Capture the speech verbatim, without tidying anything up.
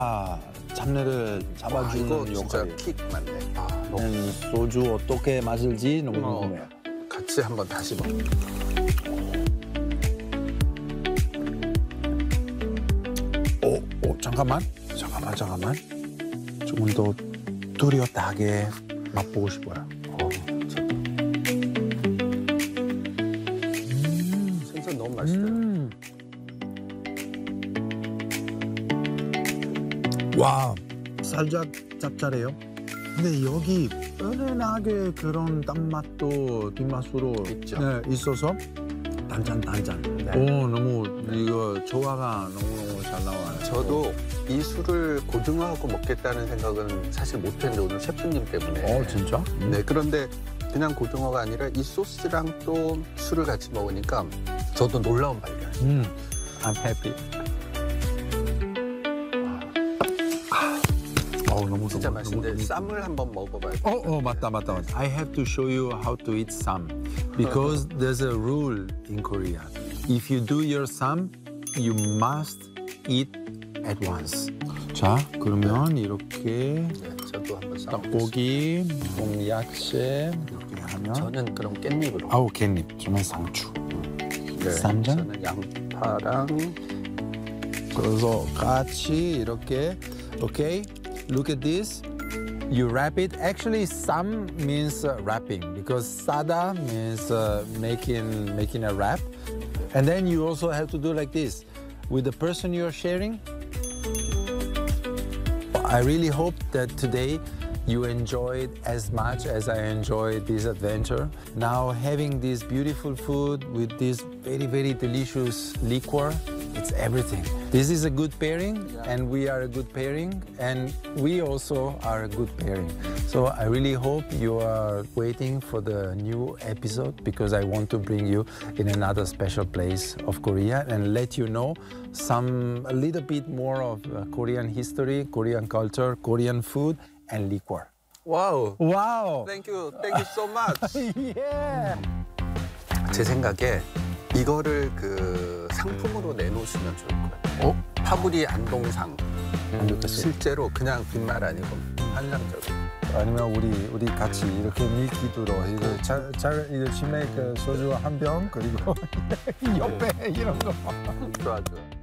아, 잡내를 와, 잡아주는 이거 진짜 역할이. 킥 맞네. 아, 음, 소주 어떻게 마실지 너무 어. 궁금해요. 같이 한번 다시 먹. 오, 오, 잠깐만, 잠깐만, 잠깐만. 조금 더 뚜렷하게 맛보고 싶어요. 어, 저도. 생선 너무 맛있어요. 음. 와, 살짝 짭짤해요. 근데 여기 은은하게 그런 단맛도 뒷맛으로 있죠. 네, 있어서 단짠 단짠. 네. 오, 너무 이거 조화가 너무너무 잘 나와요. 저도 이 술을 고등어하고 먹겠다는 생각은 사실 못했는데 오늘 셰프님 때문에. 어, 진짜? 네, 그런데 그냥 고등어가 아니라 이 소스랑 또 술을 같이 먹으니까 저도 놀라운 발견. 음, I'm happy. 어, 너무 진짜 너무, 맛있는데 너무, 쌈을 한번 먹어봐야 돼. 어, 어, 맞다, 맞다, 맞다. I have to show you how to eat sam because there's a rule in Korea. If you do your sam, you must eat at once. 자, 그러면 이렇게 네, 저도 한번 쌈. 떡고기, 봄야채 이렇게 하면 저는 그럼 깻잎으로. 아우 깻잎, 좀 상추. 네, 쌈장? 저는 양파랑. 그래서 같이 이렇게 okay, look at this. You wrap it. Actually, sam means uh, wrapping because sada means uh, making making a wrap, and then you also have to do like this with the person you're sharing. I really hope that today you enjoyed as much as I enjoyed this adventure. Now having this beautiful food with this very, very delicious liquor, it's everything. This is a good pairing, and we are a good pairing, and we also are a good pairing. So I really hope you are waiting for the new episode because I want to bring you in another special place of Korea and let you know some a little bit more of uh, Korean history, Korean culture, Korean food, and liquor. 와우. Wow! Thank you, thank you so much. Yeah! 제 생각에 이거를 그 상품으로 내놓으시면 좋을 것 같아요. 어? 파브리 안동상. 실제로 그냥 빈말 아니고 환상적으로. 아니면 우리 우리 같이 이렇게 밀키트로 이거 잘, 잘 이거 치맥 그 소주 한 병 그리고 옆에 이런 거. 좋아, 좋아.